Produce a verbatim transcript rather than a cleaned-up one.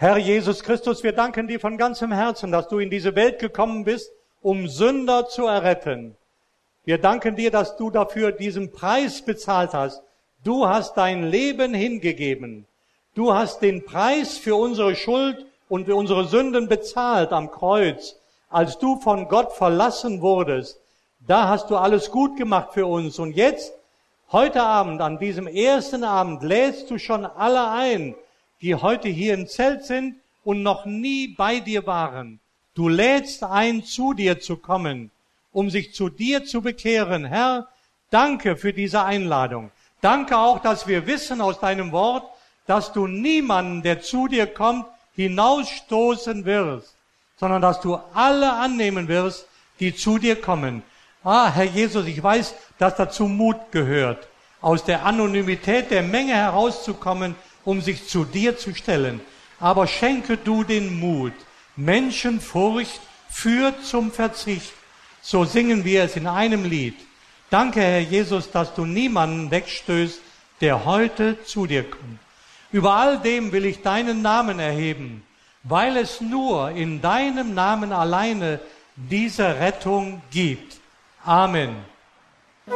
Herr Jesus Christus, wir danken dir von ganzem Herzen, dass du in diese Welt gekommen bist, um Sünder zu erretten. Wir danken dir, dass du dafür diesen Preis bezahlt hast. Du hast dein Leben hingegeben. Du hast den Preis für unsere Schuld und für unsere Sünden bezahlt am Kreuz. Als du von Gott verlassen wurdest, da hast du alles gut gemacht für uns. Und jetzt, heute Abend, an diesem ersten Abend, lädst du schon alle ein, die heute hier im Zelt sind und noch nie bei dir waren. Du lädst ein, zu dir zu kommen, um sich zu dir zu bekehren. Herr, danke für diese Einladung. Danke auch, dass wir wissen aus deinem Wort, dass du niemanden, der zu dir kommt, hinausstoßen wirst, sondern dass du alle annehmen wirst, die zu dir kommen. Ah, Herr Jesus, ich weiß, dass dazu Mut gehört, aus der Anonymität der Menge herauszukommen, um sich zu dir zu stellen. Aber schenke du den Mut. Menschenfurcht führt zum Verzicht. So singen wir es in einem Lied. Danke, Herr Jesus, dass du niemanden wegstößt, der heute zu dir kommt. Über all dem will ich deinen Namen erheben, weil es nur in deinem Namen alleine diese Rettung gibt. Amen.